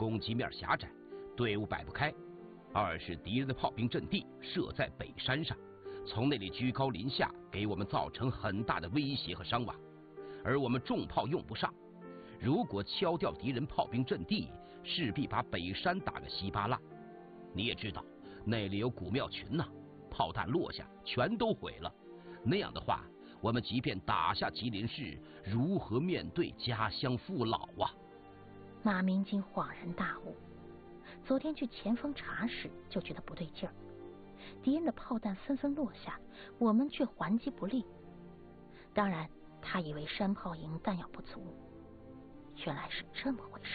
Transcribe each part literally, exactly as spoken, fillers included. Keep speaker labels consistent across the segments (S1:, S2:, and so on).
S1: 攻击面狭窄，队伍摆不开；二是敌人的炮兵阵地设在北山上，从那里居高临下，给我们造成很大的威胁和伤亡，而我们重炮用不上。如果敲掉敌人炮兵阵地，势必把北山打个稀巴烂。你也知道，那里有古庙群呐、啊，炮弹落下全都毁了。那样的话，我们即便打下吉林市，如何面对家乡父老啊？
S2: 马明金恍然大悟，昨天去前锋查时就觉得不对劲儿，敌人的炮弹纷纷落下，我们却还击不利。当然，他以为山炮营弹药不足，原来是这么回事。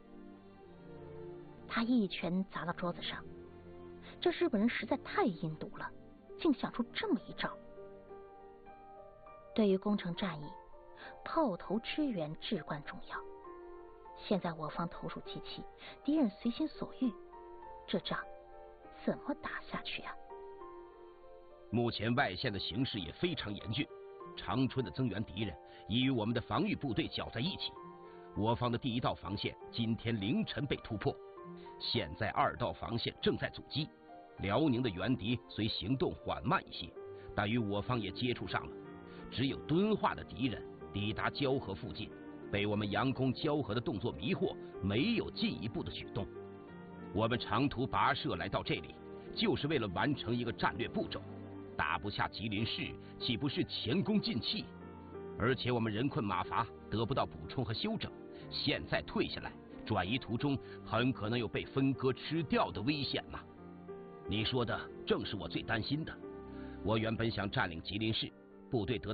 S2: 他一拳砸到桌子上，这日本人实在太阴毒了，竟想出这么一招。对于攻城战役，炮头支援至关重要。现在我方投入机器，敌人随心所欲，这仗怎么打下去啊？
S1: 目前外线的形势也非常严峻，长春的增援敌人已与我们的防御部队搅在一起。我方的第一道防线今天凌晨被突破，现在二道防线正在阻击。辽宁的援敌虽行动缓慢一些，但与我方也接触上了。只有敦化的敌人抵达交河附近，被我们佯攻交河的动作迷惑，没有进一步的举动。我们长途跋涉来到这里，就是为了完成一个战略步骤。打不下吉林市，岂不是前功尽弃？而且我们人困马乏，得不到补充和休整，现在退下来，转移途中很可能有被分割吃掉的危险呐、啊。你说的正是我最担心的。我原本想占领吉林市，部队得